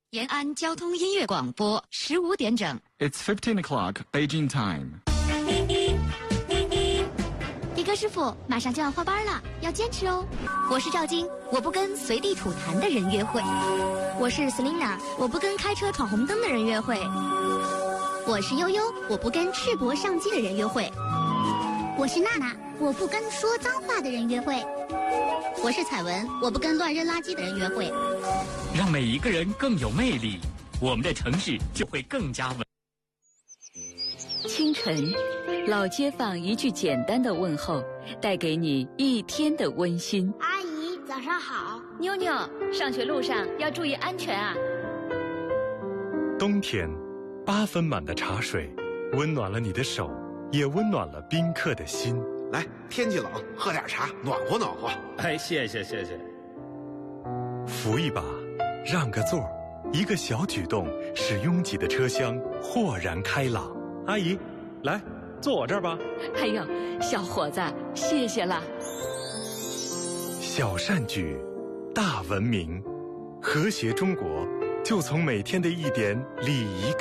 延安交通音乐广播15点整。 It's 15 o'clock Beijing time. 迪哥师傅，马上就要换班了，要坚持哦。 我是赵晶，我不跟随地吐痰的人约会。 我是 Selina， 我不跟开车闯红灯的人约会。 我是悠悠，我不跟赤膊上街的人约会。 我是娜娜，我不跟说脏话的人约会。 我是彩文，我不跟乱扔垃圾的人约会。 让每一个人更有魅力，我们的城市就会更加稳。 清晨，老街坊一句简单的问候，带给你一天的温馨。 阿姨，早上好。 妞妞，上学路上要注意安全啊。 冬天，8分满的茶水，温暖了你的手，也温暖了宾客的心。 来，天气冷，喝点茶，暖和暖和。 哎，谢谢。 扶一把，让个座，一个小举动，使拥挤的车厢豁然开朗。 阿姨，来，坐我这儿吧。 哎呦，小伙子，谢谢了。 小善举，大文明，和谐中国，就从每天的一点礼仪